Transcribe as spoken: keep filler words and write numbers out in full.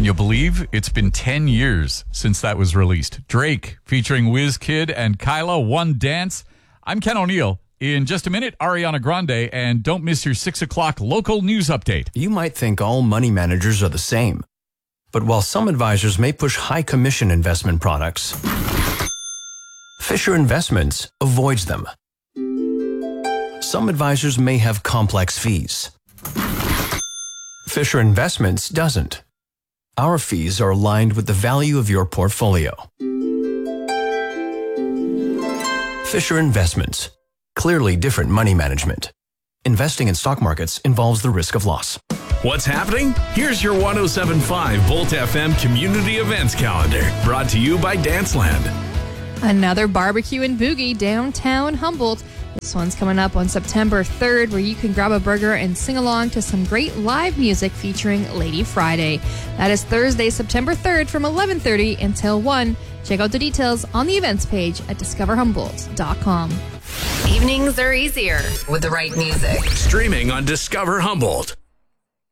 Can you believe it's been ten years since that was released? Drake featuring WizKid and Kyla, One Dance. I'm Ken O'Neill. In just a minute, Ariana Grande, and don't miss your six o'clock local news update. You might think all money managers are the same. But while some advisors may push high commission investment products, Fisher Investments avoids them. Some advisors may have complex fees. Fisher Investments doesn't. Our fees are aligned with the value of your portfolio. Fisher Investments. Clearly different money management. Investing in stock markets involves the risk of loss. What's happening? Here's your one oh seven point five Volt F M community events calendar, brought to you by Danceland. Another barbecue and boogie downtown Humboldt. This one's coming up on September third, where you can grab a burger and sing along to some great live music featuring Lady Friday. That is Thursday, September third from eleven thirty until one. Check out the details on the events page at discover humboldt dot com. Evenings are easier with the right music. Streaming on Discover Humboldt.